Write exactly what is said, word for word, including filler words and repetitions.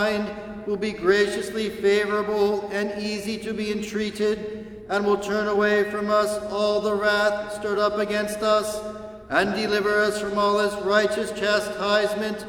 will be graciously favorable and easy to be entreated, and will turn away from us all the wrath stirred up against us, and deliver us from all his righteous chastisement,